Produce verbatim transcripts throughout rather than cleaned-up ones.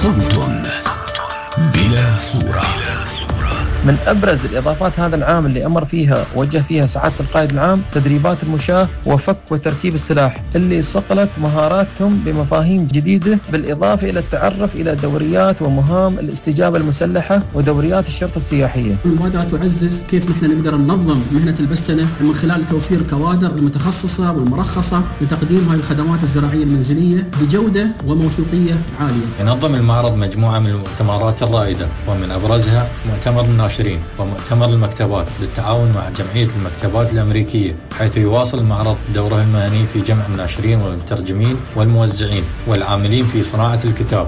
صوت بلا صورة. من أبرز الإضافات هذا العام اللي أمر فيها وجه فيها سعادة القائد العام تدريبات المشاة وفك وتركيب السلاح اللي صقلت مهاراتهم بمفاهيم جديدة، بالإضافة إلى التعرف إلى دوريات ومهام الاستجابة المسلحة ودوريات الشرطة السياحية. المبادرة تعزز كيف نحن نقدر ننظم مهنة البستنة من خلال توفير كوادر المتخصصة والمرخصة لتقديم هذه الخدمات الزراعية المنزلية بجودة وموثوقية عالية. ينظم المعرض مجموعة من المؤتمرات الرائدة، ومن أبرزها مؤتمر الناشرين ومؤتمر المكتبات بالتعاون مع جمعية المكتبات الأمريكية، حيث يواصل المعرض دوره المهني في جمع الناشرين والمترجمين والموزعين والعاملين في صناعة الكتاب.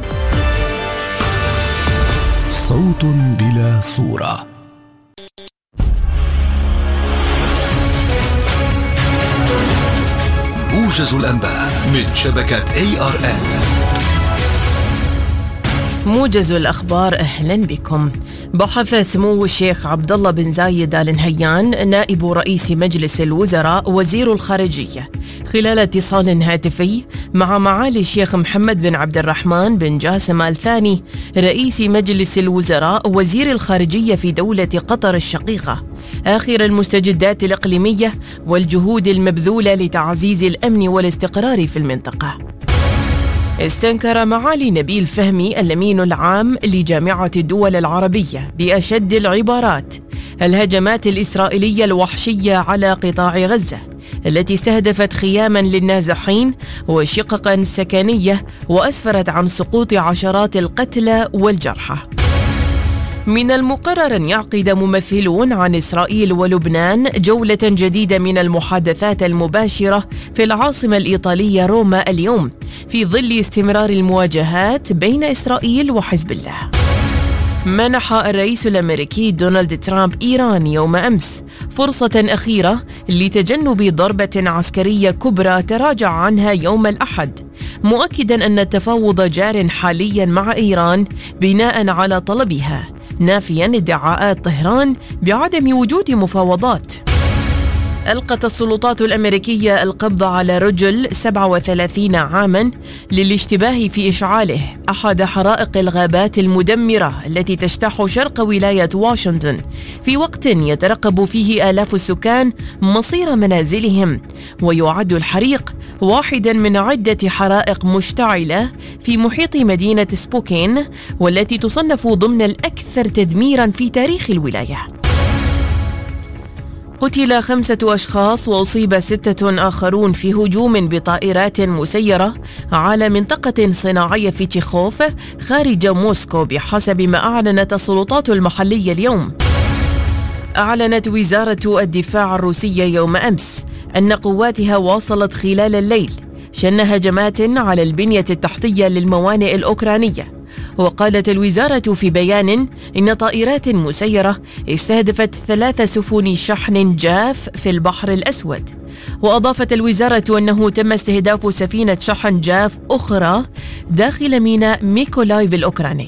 صوت بلا صورة. موجز الأنباء من شبكة إيه آر إل. موجز الأخبار، أهلا بكم. بحث سمو الشيخ عبد الله بن زايد آل نهيان نائب رئيس مجلس الوزراء وزير الخارجية خلال اتصال هاتفي مع معالي الشيخ محمد بن عبد الرحمن بن جاسم آل ثاني رئيس مجلس الوزراء وزير الخارجية في دولة قطر الشقيقة آخر المستجدات الإقليمية والجهود المبذولة لتعزيز الأمن والاستقرار في المنطقة. استنكر معالي نبيل فهمي الأمين العام لجامعة الدول العربية بأشد العبارات الهجمات الإسرائيلية الوحشية على قطاع غزة التي استهدفت خياما للنازحين وشققا سكنية وأسفرت عن سقوط عشرات القتلى والجرحى. من المقرر أن يعقد ممثلون عن إسرائيل ولبنان جولة جديدة من المحادثات المباشرة في العاصمة الإيطالية روما اليوم في ظل استمرار المواجهات بين إسرائيل وحزب الله. منح الرئيس الأمريكي دونالد ترامب إيران يوم أمس فرصة أخيرة لتجنب ضربة عسكرية كبرى تراجع عنها يوم الأحد، مؤكدا أن التفاوض جار حاليا مع إيران بناء على طلبها، نافيا ادعاءات طهران بعدم وجود مفاوضات. ألقت السلطات الأمريكية القبض على رجل سبعة وثلاثين عاما للاشتباه في إشعاله أحد حرائق الغابات المدمرة التي تجتاح شرق ولاية واشنطن في وقت يترقب فيه آلاف السكان مصير منازلهم، ويعد الحريق واحدا من عدة حرائق مشتعلة في محيط مدينة سبوكين والتي تصنف ضمن الأكثر تدميرا في تاريخ الولاية. قتل خمسة أشخاص وأصيب ستة آخرون في هجوم بطائرات مسيرة على منطقة صناعية في تشيخوف خارج موسكو بحسب ما أعلنت السلطات المحلية اليوم. أعلنت وزارة الدفاع الروسية يوم أمس أن قواتها واصلت خلال الليل شن هجمات على البنية التحتية للموانئ الأوكرانية. وقالت الوزارة في بيان إن طائرات مسيرة استهدفت ثلاث سفن شحن جاف في البحر الأسود. وأضافت الوزارة أنه تم استهداف سفينة شحن جاف أخرى داخل ميناء ميكولايف الأوكراني.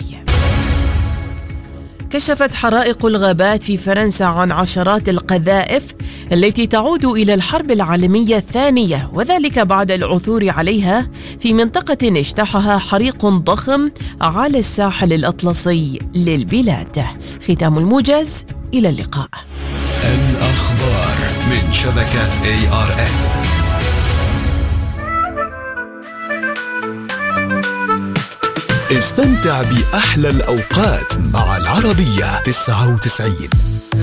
كشفت حرائق الغابات في فرنسا عن عشرات القذائف التي تعود إلى الحرب العالمية الثانية، وذلك بعد العثور عليها في منطقة اجتاحها حريق ضخم على الساحل الأطلسي للبلاد. ختام الموجز، إلى اللقاء. الأخبار من شبكة إيه آر إل. استمتع بأحلى الأوقات مع العربية تسعة وتسعين.